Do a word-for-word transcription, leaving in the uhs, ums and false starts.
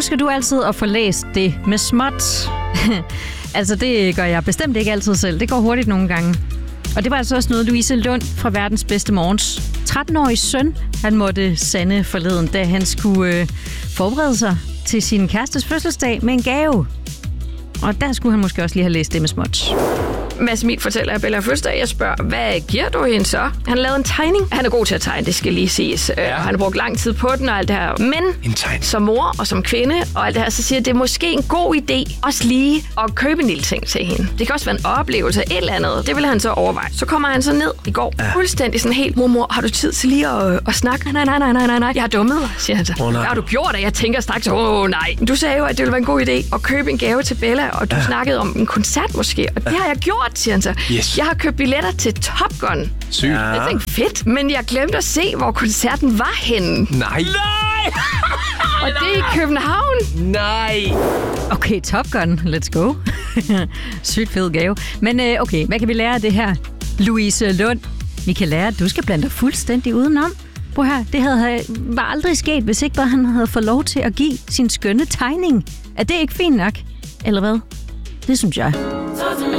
husker du altid at få læst det med småt? Altså, det gør jeg bestemt ikke altid selv. Det går hurtigt nogle gange. Og det var altså også noget, Louise Lund fra Verdens Bedste Morgens tretten-årige søn, han måtte sande forleden, da han skulle øh, forberede sig til sin kærestes fødselsdag med en gave. Og der skulle han måske også lige have læst det med småt. Mads Emil fortæller, at Bella har fødselsdag. Jeg spørger, hvad giver du hende så? Han har lavet en tegning. Han er god til at tegne, det skal lige siges. Ja. Han har brugt lang tid på den og alt det her. Men som mor og som kvinde og alt det her, så siger jeg, at det er måske en god idé også lige at købe en lille ting til hende. Det kan også være en oplevelse af et eller andet. Det vil han så overveje. Så kommer han så ned i går. Ja. Fuldstændig sådan helt, mormor, har du tid til lige at, at snakke? Nej, nej, nej, nej, nej, nej. Jeg har dummet dig, siger han så. Oh, hvad har du gjort? Og jeg tænker straks, åh oh, nej. Du sagde jo, at det ville være en god idé at købe en gave til Bella, og du ja. snakkede om en koncert måske. Og det ja. har jeg gjort, siger han så. Yes. Jeg har købt billetter til Top Gun. Sygt. Ja. Jeg tænkte, fedt. Men jeg glemte at se, hvor koncerten var henne. Nej. Nej! Og det er i København. Nej. Okay, Top Gun. Let's go. Sygt fed gave. Men øh, okay, hvad kan vi lære af det her? Louise Lund, vi kan lære, at du skal blande dig fuldstændig udenom. Prøv her, det havde, var aldrig sket, hvis ikke bare han havde fået lov til at give sin skønne tegning. Er det ikke fint nok? Eller hvad? Det synes jeg.